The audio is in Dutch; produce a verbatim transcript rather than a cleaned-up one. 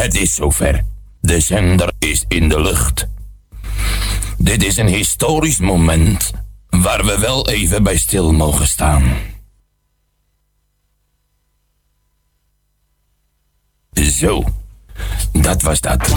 Het is zover. De zender is in de lucht. Dit is een historisch moment waar we wel even bij stil mogen staan. Zo, dat was dat.